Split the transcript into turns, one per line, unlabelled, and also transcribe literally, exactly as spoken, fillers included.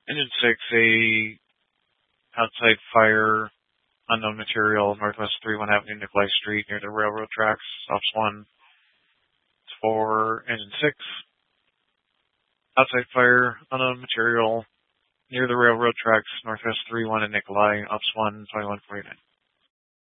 Engine six, a outside fire, unknown material, Northwest thirty-one Avenue, Nicolai Street, near the railroad tracks. Ops one. For engine six, outside fire, unknown material, near the railroad tracks, Northwest thirty-one and Nicolai. Ops one, twenty-one forty-nine.